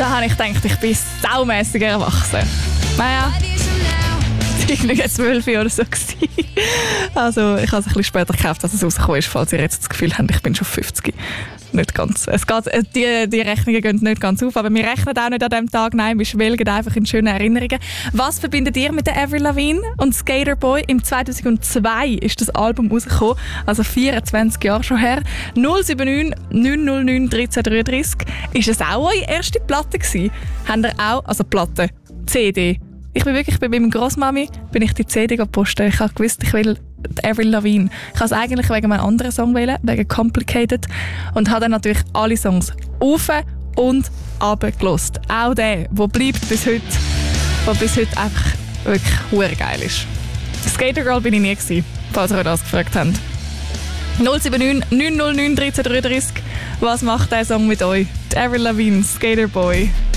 Da habe ich gedacht, ich bin saumässig erwachsen. Naja, irgendwie 12 oder so gewesen. Also ich habe es ein bisschen später gekauft, als es rausgekommen ist, falls ihr jetzt das Gefühl habt, ich bin schon 50. Nicht ganz. Die Rechnungen gehen nicht ganz auf, aber wir rechnen auch nicht an diesem Tag. Nein, wir schwelgen einfach in schöne Erinnerungen. Was verbindet ihr mit der Avril Lavigne und Skater Boy? Im 2002 ist das Album rausgekommen, also 24 Jahre schon her. 079 909 1333. Ist es auch eure erste Platte gewesen? Habt ihr auch, also Platte, CD? Ich bin bei meiner Grossmami bin ich die CD gepostet. Ich habe gewusst, ich will Avril Lavigne. Ich habe es eigentlich wegen einem anderen Song wählen, wegen Complicated. Und habe dann natürlich alle Songs auf und runter gehört. Auch der, der bleibt bis heute, der bis heute einfach wirklich verdammt geil ist. Skater Girl bin ich nie gewesen, falls ihr euch das gefragt habt. 079 909 1333. Was macht dieser Song mit euch? Die Avril Lavigne, Skater Boy.